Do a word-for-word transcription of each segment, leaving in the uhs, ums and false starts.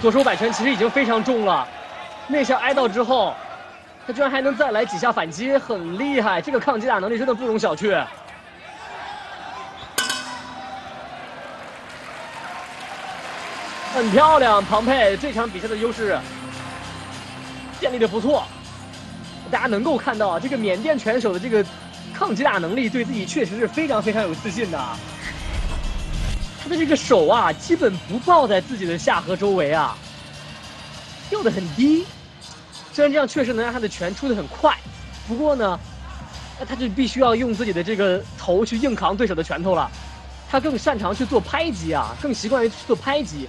左手摆拳其实已经非常重了，那下挨到之后，他居然还能再来几下反击，很厉害。这个抗击打能力真的不容小觑。很漂亮，庞佩这场比赛的优势建立的不错。大家能够看到这个缅甸拳手的这个抗击打能力，对自己确实是非常非常有自信的。他的这个手啊，基本不抱在自己的下颌周围啊，掉得很低。虽然这样确实能让他的拳出得很快，不过呢，那他就必须要用自己的这个头去硬扛对手的拳头了。他更擅长去做拍击啊，更习惯于去做拍击。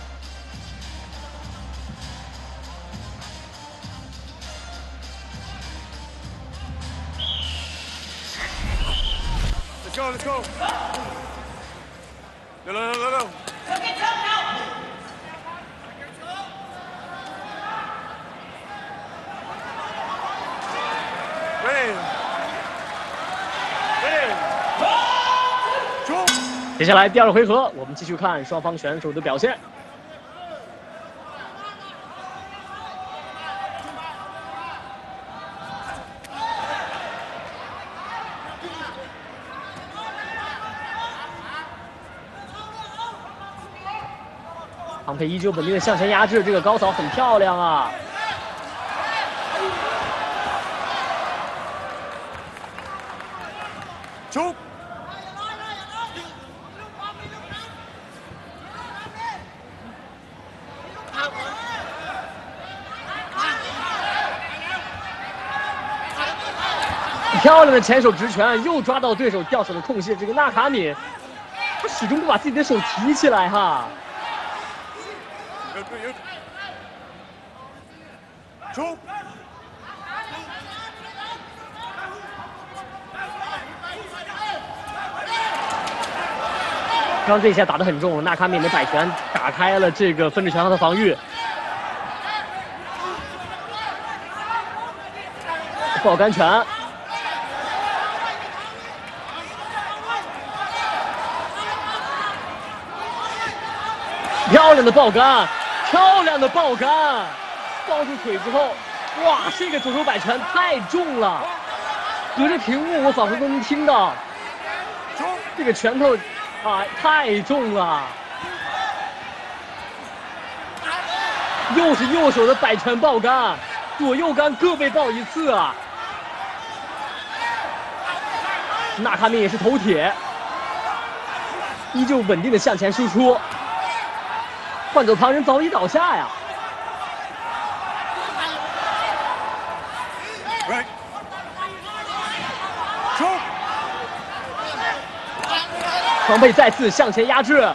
Let's go, let's go. No, no, no, no, no. Ready. Ready. 接下来第二回合，我们继续看双方选手的表现。庞佩依旧稳定的向前压制，这个高扫很漂亮啊！ 出。 漂亮的前手直拳，又抓到对手掉手的空隙。这个纳卡敏，他始终不把自己的手提起来哈。 出。 刚这一下打得很重，纳卡敏的摆拳打开了这个分趾拳后的防御。爆杆拳。漂亮的爆杆，漂亮的爆杆，抱住腿之后，哇，这个左手摆拳太重了，隔着屏幕我仿佛都能听到，这个拳头啊太重了，又是右手的摆拳爆杆，左右杆各被爆一次啊！纳卡敏也是头铁，依旧稳定的向前输出。换走旁人早已倒下呀！庞佩再次向前压制，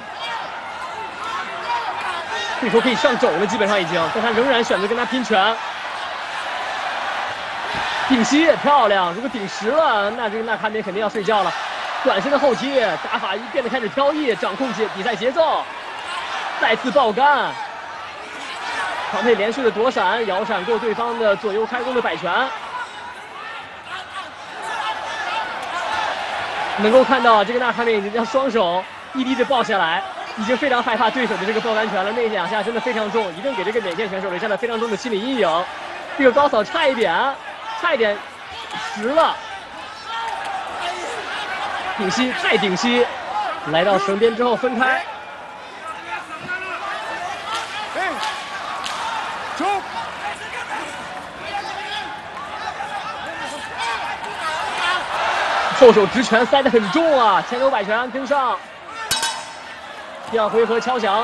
对手可以上肘了，基本上已经，但他仍然选择跟他拼拳。顶膝漂亮，如果顶实了，那这个纳卡敏肯定要睡觉了。短身的后踢打法一变得开始飘逸，掌控节比赛节奏。再次爆杆，庞佩连续的躲闪，摇闪过对方的左右开弓的摆拳。能够看到这个纳卡敏已经将双手一滴的抱下来，已经非常害怕对手的这个爆杆拳了。那两下真的非常重，一定给这个缅甸选手留下了非常重的心理阴影。这个高扫差一点，差一点实了，顶膝再顶膝，来到绳边之后分开。后手直拳塞得很重啊，前手摆拳跟上。第二回合敲响。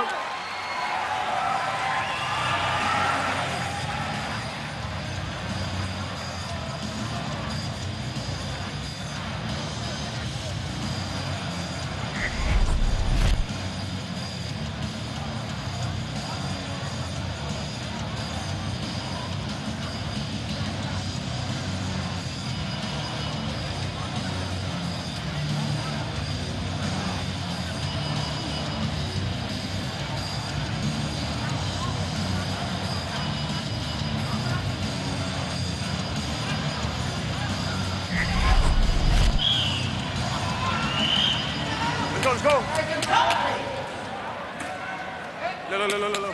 Let's go, let's go. 来来来来来来。